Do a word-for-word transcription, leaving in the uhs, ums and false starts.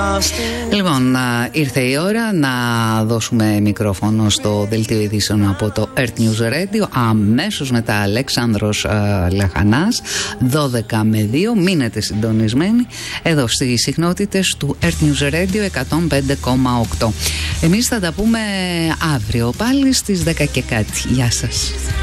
Λοιπόν, ήρθε η ώρα να δώσουμε μικρόφωνο στο δελτίο ειδήσεων από το Earth News Radio. Αμέσως μετά Αλέξανδρος Λαχανάς, δώδεκα με δύο. Μείνετε συντονισμένοι εδώ στις συχνότητες του Earth News Radio εκατόν πέντε κόμμα οκτώ. Εμείς θα τα πούμε αύριο πάλι στις δέκα και κάτι. Γεια σας.